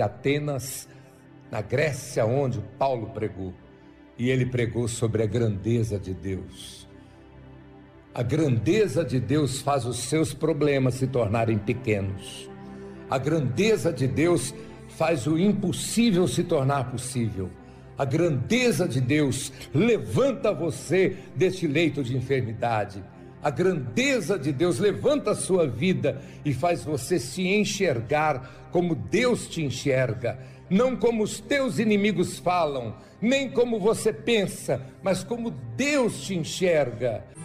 de Atenas, na Grécia, onde Paulo pregou. E ele pregou sobre a grandeza de Deus. A grandeza de Deus faz os seus problemas se tornarem pequenos. A grandeza de Deus faz o impossível se tornar possível. A grandeza de Deus levanta você deste leito de enfermidade. A grandeza de Deus levanta a sua vida e faz você se enxergar como Deus te enxerga. Não como os teus inimigos falam, nem como você pensa, mas como Deus te enxerga.